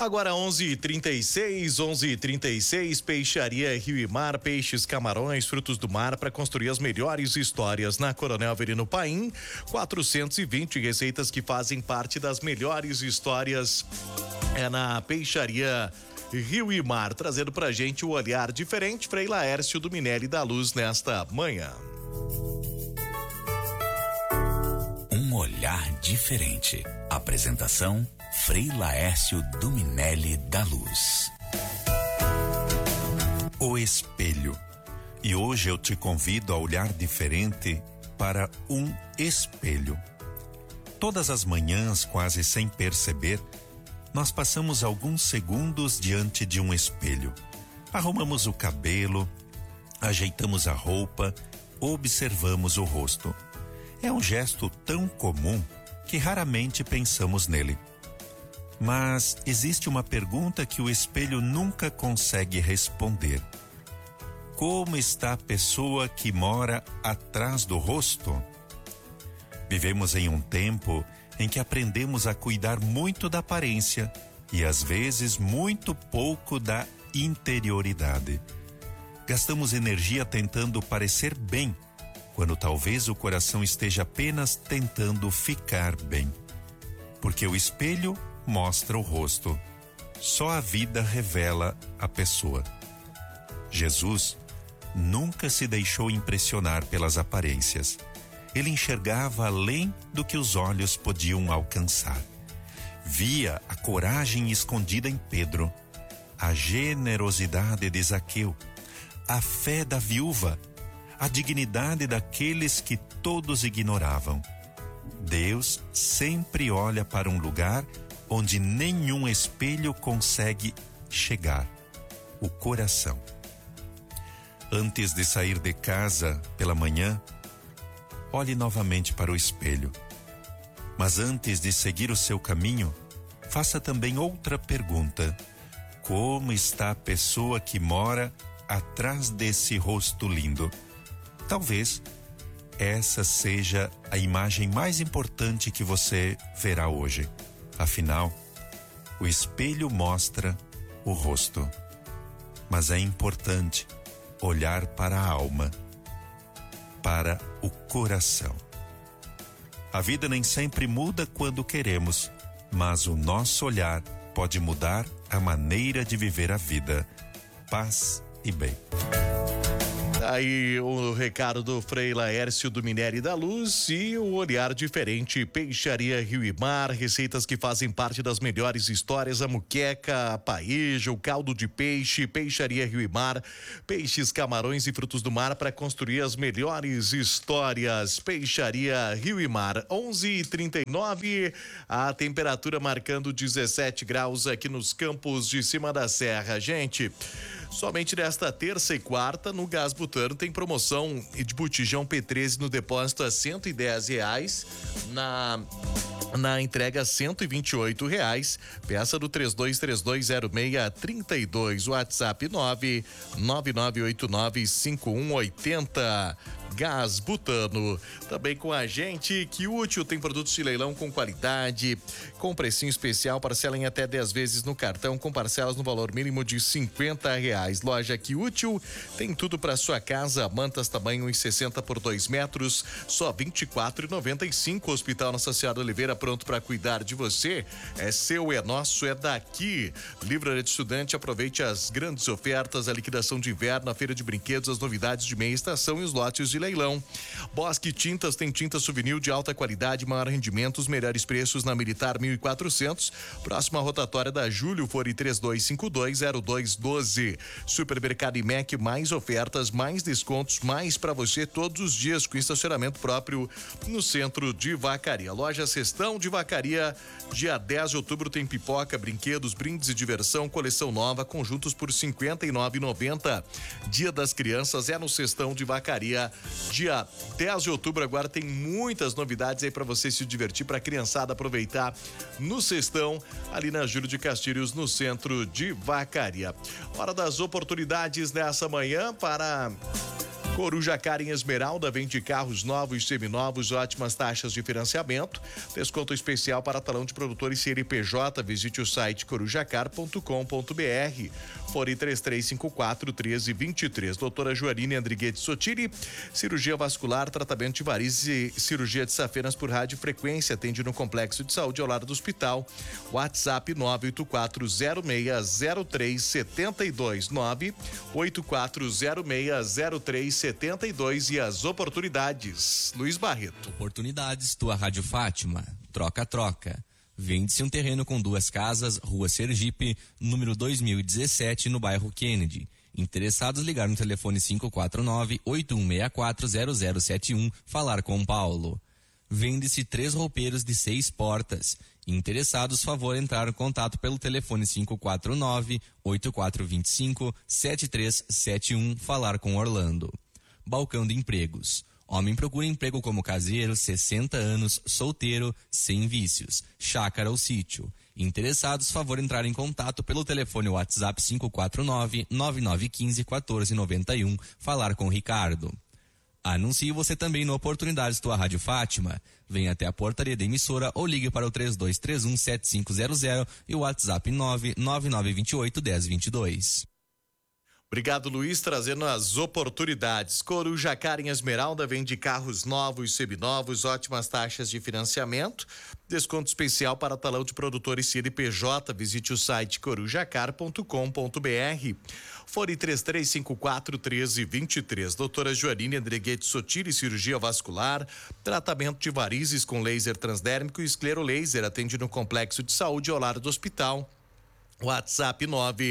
Agora 11h36, Peixaria Rio e Mar, peixes, camarões, frutos do mar para construir as melhores histórias na Coronel Avelino Paim, 420 receitas que fazem parte das melhores histórias é na Peixaria Rio e Mar, trazendo pra gente o olhar diferente, Frei Laércio do Minelli da Luz nesta manhã. Um olhar diferente. Apresentação Frei Laércio do Minelli da Luz. O espelho. E hoje eu te convido a olhar diferente para um espelho. Todas as manhãs, quase sem perceber, nós passamos alguns segundos diante de um espelho. Arrumamos o cabelo, ajeitamos a roupa, observamos o rosto. É um gesto tão comum que raramente pensamos nele. Mas existe uma pergunta que o espelho nunca consegue responder. Como está a pessoa que mora atrás do rosto? Vivemos em um tempo em que aprendemos a cuidar muito da aparência e às vezes muito pouco da interioridade. Gastamos energia tentando parecer bem, quando talvez o coração esteja apenas tentando ficar bem. Porque o espelho mostra o rosto. Só a vida revela a pessoa. Jesus nunca se deixou impressionar pelas aparências. Ele enxergava além do que os olhos podiam alcançar. Via a coragem escondida em Pedro, a generosidade de Zaqueu, a fé da viúva, a dignidade daqueles que todos ignoravam. Deus sempre olha para um lugar onde nenhum espelho consegue chegar: o coração. Antes de sair de casa pela manhã, olhe novamente para o espelho. Mas antes de seguir o seu caminho, faça também outra pergunta: como está a pessoa que mora atrás desse rosto lindo? Talvez essa seja a imagem mais importante que você verá hoje. Afinal, o espelho mostra o rosto. Mas é importante olhar para a alma, para o coração. A vida nem sempre muda quando queremos, mas o nosso olhar pode mudar a maneira de viver a vida. Paz e bem. Aí o recado do Frei Laércio do Minelli da Luz e o olhar diferente. Peixaria Rio e Mar, receitas que fazem parte das melhores histórias: a muqueca, a paeja, o caldo de peixe. Peixaria Rio e Mar, peixes, camarões e frutos do mar para construir as melhores histórias. Peixaria Rio e Mar, 11h39, a temperatura marcando 17 graus aqui nos campos de cima da serra. Gente, somente nesta terça e quarta no Gás Butano tem promoção de botijão P13 no depósito a R$110, na entrega R$128. Peça do 32320632, WhatsApp 999895180. Gás Butano, também com a gente. Que Útil tem produtos de leilão com qualidade, com precinho especial, parcela em até 10 vezes no cartão, com parcelas no valor mínimo de R$50. Loja Que Útil tem tudo para sua casa: mantas tamanho 1,60 por 2 metros, só R$24,95. Hospital Nossa Senhora Oliveira, pronto para cuidar de você. É seu, é nosso, é daqui. Livraria de Estudante, aproveite as grandes ofertas, a liquidação de inverno, a feira de brinquedos, as novidades de meia estação e os lotes de leilão. Bosque Tintas tem tinta souvenir de alta qualidade, maior rendimento, os melhores preços na Militar 1400, próxima rotatória da Júlio, fone 32520212. Supermercado IMEC, mais ofertas, mais descontos, mais para você todos os dias, com estacionamento próprio no centro de Vacaria. Loja Cestão de Vacaria, dia 10 de outubro tem pipoca, brinquedos, brindes e diversão, coleção nova, conjuntos por R$59,90. Dia das Crianças é no Cestão de Vacaria, dia 10 de outubro. Agora tem muitas novidades aí para você se divertir, para a criançada aproveitar no Cestão, ali na Júlio de Castilhos, no centro de Vacaria. Hora das oportunidades nessa manhã para Coruja Car em Esmeralda vende carros novos, seminovos, ótimas taxas de financiamento. Desconto especial para talão de produtores CNPJ. Visite o site corujacar.com.br. Fone 3354-1323. Doutora Joanine Andriguete Sotiri, cirurgia vascular, tratamento de varizes e cirurgia de safenas por radiofrequência. Atende no Complexo de Saúde ao lado do hospital. WhatsApp 984060372. 984060372 e as oportunidades. Luiz Barreto. Oportunidades, tua Rádio Fátima. Troca-troca. Vende-se um terreno com 2 casas, Rua Sergipe, número 2017, no bairro Kennedy. Interessados, ligar no telefone 549-8164-0071, falar com Paulo. Vende-se 3 roupeiros de 6 portas. Interessados, favor entrar em contato pelo telefone 549-8425-7371, falar com Orlando. Balcão de Empregos. Homem procura emprego como caseiro, 60 anos, solteiro, sem vícios, chácara ou sítio. Interessados, favor entrar em contato pelo telefone WhatsApp 549-9915-1491, falar com Ricardo. Anuncie você também no Oportunidades Tua Rádio Fátima. Venha até a portaria da emissora ou ligue para o 3231-7500 e o WhatsApp 99928-1022. Obrigado, Luiz, trazendo as oportunidades. Coruja Car em Esmeralda vende carros novos, seminovos, ótimas taxas de financiamento. Desconto especial para talão de produtores CNPJ. Visite o site corujacar.com.br. Fone 3354-1323. Doutora Joanine Andriguete Sotiri, cirurgia vascular, tratamento de varizes com laser transdérmico e esclerolaser. Atende no Complexo de Saúde ao lado do hospital. WhatsApp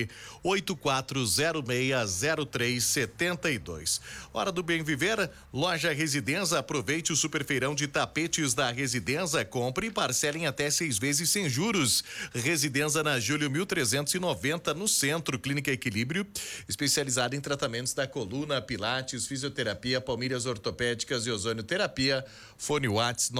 984060372. Hora do bem viver, loja Residência, aproveite o superfeirão de tapetes da Residência, compre e parcele em até 6 vezes sem juros. Residência na Júlio 1390, no centro. Clínica Equilíbrio, especializada em tratamentos da coluna, pilates, fisioterapia, palmilhas ortopédicas e ozonioterapia. Fone WhatsApp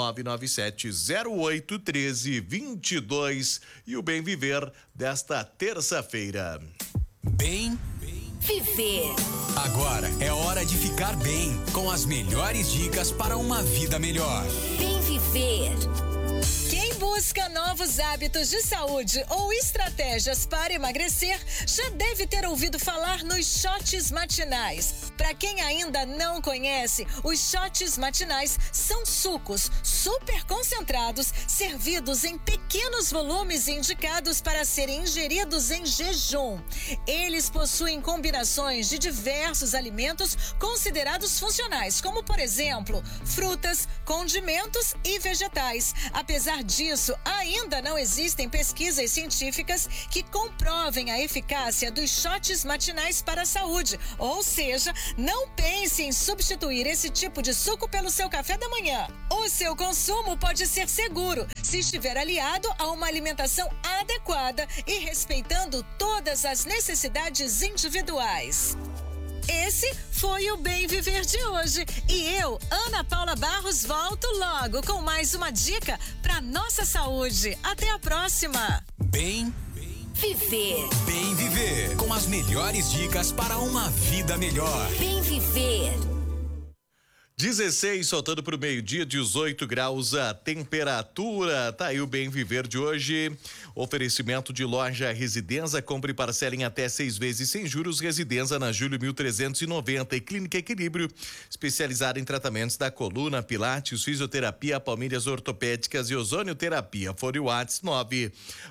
997081322 e o bem viver desta terça-feira. Bem viver. Agora é hora de ficar bem, com as melhores dicas para uma vida melhor. Bem viver. Quem busca novos hábitos de saúde ou estratégias para emagrecer já deve ter ouvido falar nos shots matinais. Para quem ainda não conhece, os shots matinais são sucos super concentrados, servidos em pequenos volumes e indicados para serem ingeridos em jejum. Eles possuem combinações de diversos alimentos considerados funcionais, como, por exemplo, frutas, condimentos e vegetais. Apesar disso, ainda não existem pesquisas científicas que comprovem a eficácia dos shots matinais para a saúde. Ou seja, não pense em substituir esse tipo de suco pelo seu café da manhã. O seu consumo pode ser seguro se estiver aliado a uma alimentação adequada e respeitando todas as necessidades individuais. Esse foi o Bem Viver de hoje. E eu, Ana Paula Barros, volto logo com mais uma dica para nossa saúde. Até a próxima. Bem viver. Bem viver, com as melhores dicas para uma vida melhor. Bem viver. 16, soltando para o meio-dia, 18 graus a temperatura. Tá aí o Bem Viver de hoje. Oferecimento de loja Residência, compre e parcela em até 6 vezes sem juros. Residência na Júlio 1390 e Clínica Equilíbrio, especializada em tratamentos da coluna, pilates, fisioterapia, palmilhas ortopédicas e ozonioterapia. Fone WhatsApp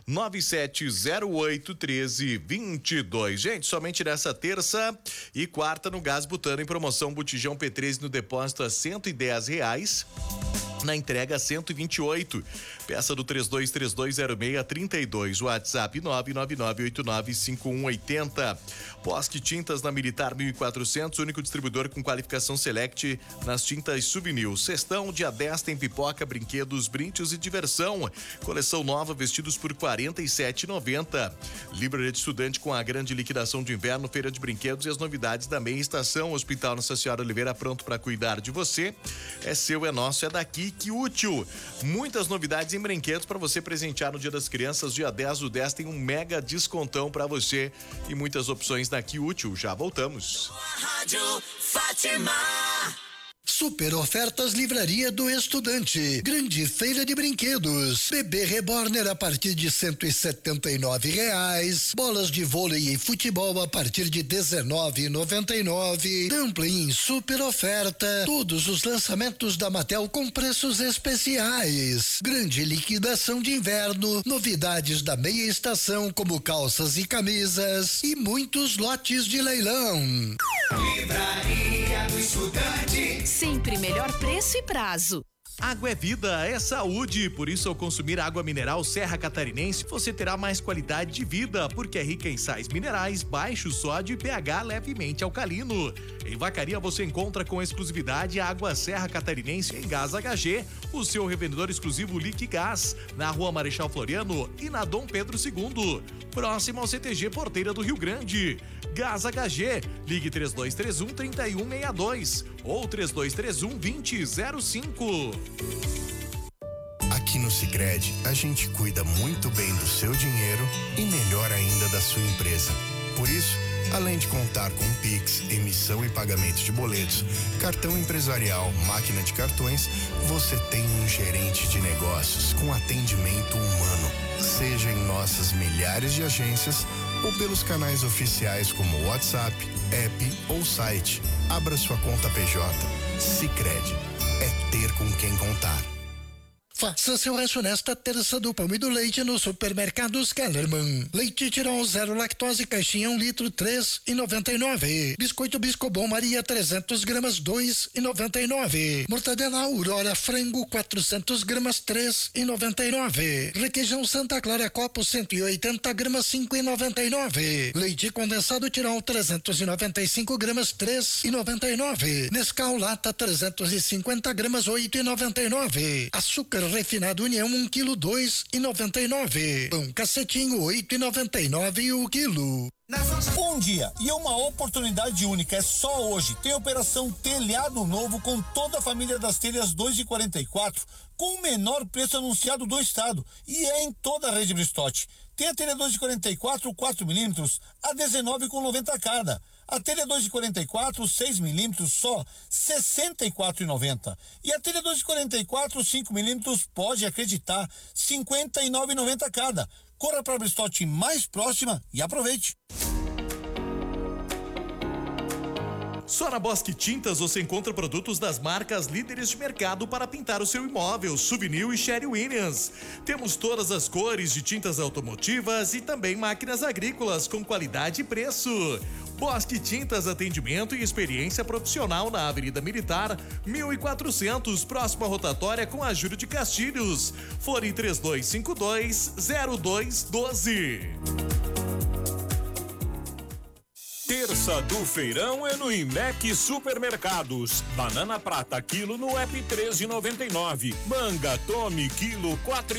997081322. Gente, somente nessa terça e quarta no Gás Butano em promoção, botijão P13 no depósito a R$110, na entrega 128. Peça do 32320632, WhatsApp 999895180. Poste Tintas na Militar 1400, único distribuidor com qualificação Select nas tintas Souvenir. Sextão, dia 10, tem pipoca, brinquedos, brindes e diversão. Coleção nova, vestidos por R$47,90. Livraria de estudante com a grande liquidação de inverno, feira de brinquedos e as novidades da meia estação. Hospital Nossa Senhora Oliveira, pronto para cuidar de você. É seu, é nosso, é daqui. e Que Útil. Muitas novidades em brinquedos para você presentear no Dia das Crianças. Dia 10 do 10 tem um mega descontão para você e muitas opções na Que Útil. Já voltamos. Rádio Fátima. Super ofertas Livraria do Estudante. Grande feira de brinquedos. Bebê Reborner a partir de R$179. Bolas de vôlei e futebol a partir de R$19,99. Dumpling super oferta. Todos os lançamentos da Mattel com preços especiais. Grande liquidação de inverno. Novidades da meia estação como calças e camisas. E muitos lotes de leilão. Livraria do Estudante. Sempre melhor preço e prazo. Água é vida, é saúde, por isso ao consumir água mineral Serra Catarinense, você terá mais qualidade de vida, porque é rica em sais minerais, baixo sódio e pH levemente alcalino. Em Vacaria você encontra com exclusividade a água Serra Catarinense em Gás HG, o seu revendedor exclusivo Liquigás, na Rua Marechal Floriano e na Dom Pedro II, próximo ao CTG Porteira do Rio Grande. Gás HG, ligue 3231-3162 ou 3231-2005. Aqui no Sicredi, a gente cuida muito bem do seu dinheiro e melhor ainda da sua empresa. Por isso, além de contar com Pix, emissão e pagamento de boletos, cartão empresarial, máquina de cartões, você tem um gerente de negócios com atendimento humano, seja em nossas milhares de agências ou pelos canais oficiais como WhatsApp, app ou site. Abra sua conta PJ. Sicredi. É ter com quem contar. Faça seu rancho nesta terça do pão e do leite no Supermercados Kellerman. Leite Tirol 0 lactose caixinha 1 litro R$3,99. Biscoito Biscobon Maria 300 gramas R$2,99. Mortadela Aurora frango 400 gramas R$3,99. Requeijão Santa Clara Copo 180 gramas R$5,99. Leite condensado Tirol 395 gramas R$3,99. Nescau Lata 350 gramas R$8,99. Açúcar refinado União 1 quilo R$2,99. Pão Cacetinho R$8,99 o quilo. Um dia e uma oportunidade única, é só hoje. Tem operação Telhado Novo com toda a família das telhas 2,44 com o menor preço anunciado do estado e é em toda a rede Bristotti. Tem a telha 2,44 4 milímetros a R$19,90 cada. A telha 2,44 6 milímetros só R$64,90. E a telha 2,44 5 milímetros, pode acreditar, R$59,90 cada. Corra para a Bristotti mais próxima e aproveite. Só na Bosque Tintas você encontra produtos das marcas líderes de mercado para pintar o seu imóvel, Souvenir e Sherry Williams. Temos todas as cores de tintas automotivas e também máquinas agrícolas com qualidade e preço. Bosque Tintas, atendimento e experiência profissional na Avenida Militar, 1400, próxima rotatória com a Júlio de Castilhos. Fone 3252-0212. Terça do feirão é no Imec Supermercados. Banana prata quilo no app 13,99. Manga tome quilo 4,99.